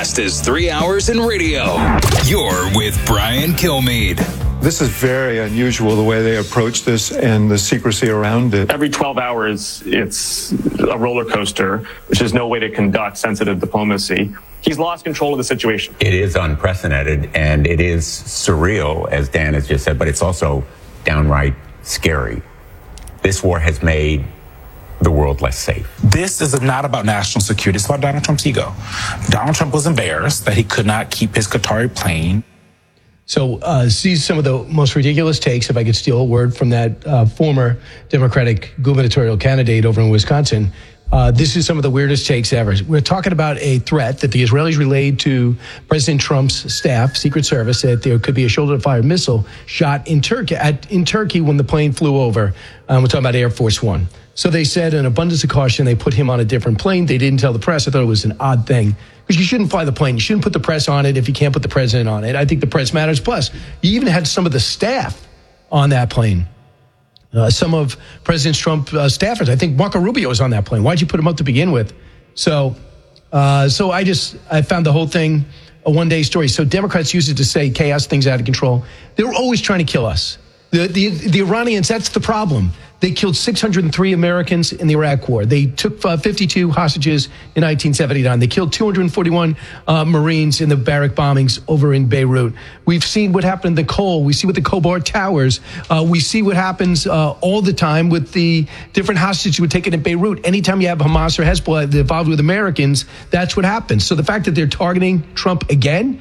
fastest 3 hours in radio. You're with Brian Kilmeade. This is very unusual, the way they approach this and the secrecy around it. Every 12 hours, it's a roller coaster, which is no way to conduct sensitive diplomacy. He's lost control of the situation. It is unprecedented, and it is surreal, as Dan has just said, but it's also downright scary. This war has made the world less safe. This is not about national security. It's about Donald Trump's ego. Donald Trump was embarrassed that he could not keep his Qatari plane. So see some of the most ridiculous takes, if I could steal a word from that former Democratic gubernatorial candidate over in Wisconsin. This is some of the weirdest takes ever. We're talking about a threat that the Israelis relayed to President Trump's staff, Secret Service, that there could be a shoulder-to-fire missile shot in Turkey when the plane flew over. We're talking about Air Force One. So they said, in abundance of caution, they put him on a different plane. They didn't tell the press. I thought it was an odd thing. Because you shouldn't fly the plane. You shouldn't put the press on it if you can't put the president on it. I think the press matters. Plus, you even had some of the staff on that plane. Some of President Trump's staffers. I think Marco Rubio was on that plane. Why'd you put him up to begin with? So I found the whole thing a one-day story. So Democrats use it to say chaos, things out of control. They were always trying to kill us. The Iranians, that's the problem. They killed 603 Americans in the Iraq War. They took 52 hostages in 1979. They killed 241 Marines in the barrack bombings over in Beirut. We've seen what happened in the Cole. We see what the Khobar Towers. We see what happens all the time with the different hostages who were taken in Beirut. Anytime you have Hamas or Hezbollah involved with Americans, that's what happens. So the fact that they're targeting Trump again,